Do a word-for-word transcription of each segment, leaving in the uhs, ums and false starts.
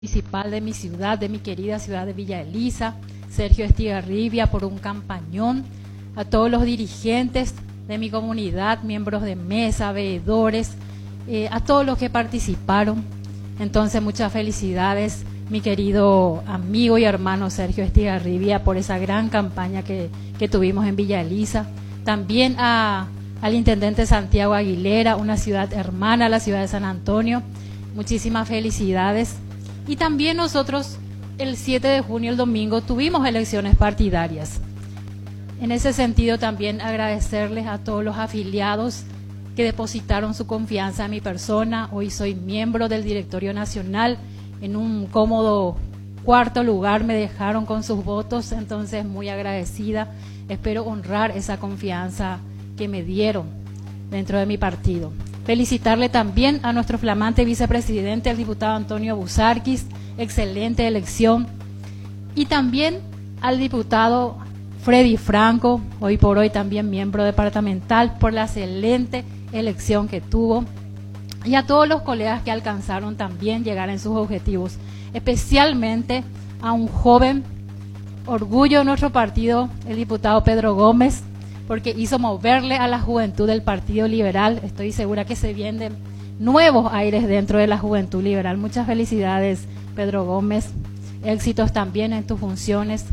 municipal de mi ciudad, de mi querida ciudad de Villa Elisa, Sergio Estigarribia, por un campañón, a todos los dirigentes de mi comunidad, miembros de mesa, veedores, eh, a todos los que participaron. Entonces, muchas felicidades, mi querido amigo y hermano Sergio Estigarribia, por esa gran campaña que, que tuvimos en Villa Elisa. También a, al intendente Santiago Aguilera, una ciudad hermana a la ciudad de San Antonio. Muchísimas felicidades. Y también nosotros el siete de junio, el domingo, tuvimos elecciones partidarias. En ese sentido también agradecerles a todos los afiliados que depositaron su confianza en mi persona. Hoy soy miembro del Directorio Nacional, en un cómodo cuarto lugar me dejaron con sus votos, entonces muy agradecida. Espero honrar esa confianza que me dieron dentro de mi partido. Felicitarle también a nuestro flamante vicepresidente, el diputado Antonio Busarquis, excelente elección. Y también al diputado Freddy Franco, hoy por hoy también miembro departamental, por la excelente elección que tuvo. Y a todos los colegas que alcanzaron también llegar en sus objetivos, especialmente a un joven orgullo de nuestro partido, el diputado Pedro Gómez, porque hizo moverle a la juventud del Partido Liberal. Estoy segura que se vienen nuevos aires dentro de la juventud liberal. Muchas felicidades, Pedro Gómez. Éxitos también en tus funciones.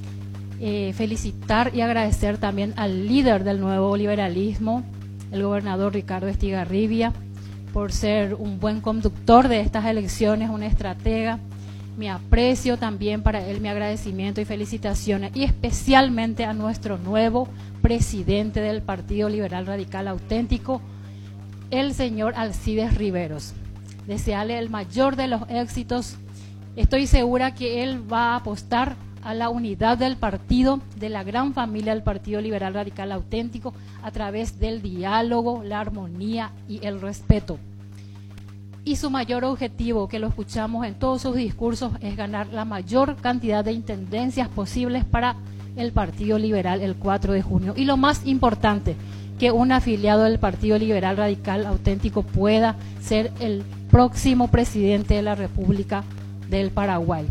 Eh, felicitar y agradecer también al líder del nuevo liberalismo, el gobernador Ricardo Estigarribia, por ser un buen conductor de estas elecciones, un estratega. Mi aprecio también para él, mi agradecimiento y felicitaciones, y especialmente a nuestro nuevo presidente del Partido Liberal Radical Auténtico, el señor Alcides Riveros. Desearle el mayor de los éxitos. Estoy segura que él va a apostar a la unidad del partido, de la gran familia del Partido Liberal Radical Auténtico, a través del diálogo, la armonía y el respeto. Y su mayor objetivo, que lo escuchamos en todos sus discursos, es ganar la mayor cantidad de intendencias posibles para el Partido Liberal el cuatro de junio. Y lo más importante, que un afiliado del Partido Liberal Radical Auténtico pueda ser el próximo presidente de la República del Paraguay.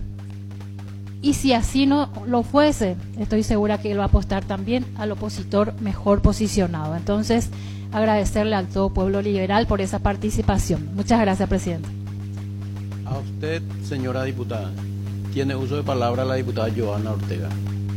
Y si así no lo fuese, estoy segura que él va a apostar también al opositor mejor posicionado. Entonces, agradecerle al todo pueblo liberal por esa participación. Muchas gracias, presidente. A usted, señora diputada. Tiene uso de palabra la diputada Joana Ortega.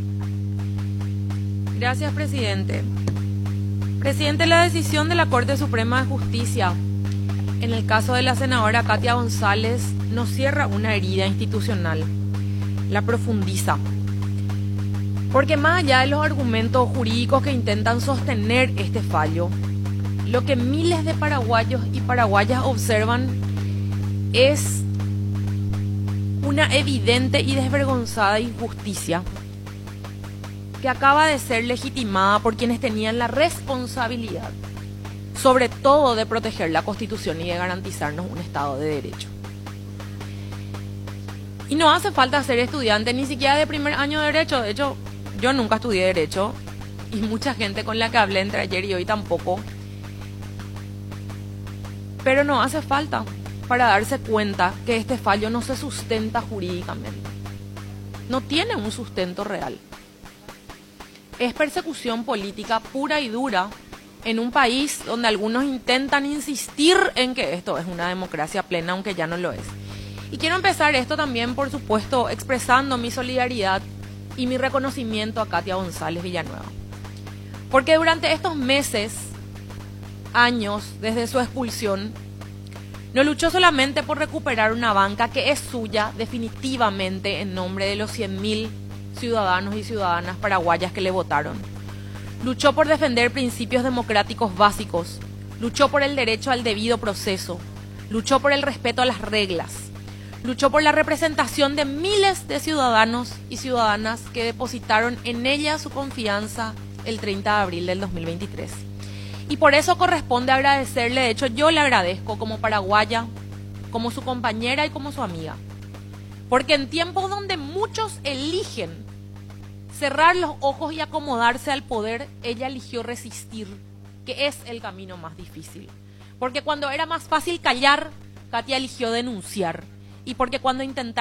Gracias, presidente. Presidente, la decisión de la Corte Suprema de Justicia en el caso de la senadora Katia González no cierra una herida institucional, la profundiza. Porque más allá de los argumentos jurídicos que intentan sostener este fallo, lo que miles de paraguayos y paraguayas observan es una evidente y desvergonzada injusticia que acaba de ser legitimada por quienes tenían la responsabilidad, sobre todo de proteger la Constitución y de garantizarnos un Estado de Derecho. Y no hace falta ser estudiante ni siquiera de primer año de Derecho. De hecho, yo nunca estudié Derecho y mucha gente con la que hablé entre ayer y hoy tampoco. Pero no hace falta para darse cuenta que este fallo no se sustenta jurídicamente. No tiene un sustento real. Es persecución política pura y dura en un país donde algunos intentan insistir en que esto es una democracia plena, aunque ya no lo es. Y quiero empezar esto también, por supuesto, expresando mi solidaridad y mi reconocimiento a Katia González Villanueva. Porque durante estos meses, años desde su expulsión, no luchó solamente por recuperar una banca que es suya definitivamente en nombre de los cien mil ciudadanos y ciudadanas paraguayas que le votaron. Luchó por defender principios democráticos básicos, luchó por el derecho al debido proceso, luchó por el respeto a las reglas, luchó por la representación de miles de ciudadanos y ciudadanas que depositaron en ella su confianza el treinta de abril del dos mil veintitrés. Y por eso corresponde agradecerle, de hecho yo le agradezco como paraguaya, como su compañera y como su amiga. Porque en tiempos donde muchos eligen cerrar los ojos y acomodarse al poder, ella eligió resistir, que es el camino más difícil. Porque cuando era más fácil callar, Katia eligió denunciar. y porque cuando intentaron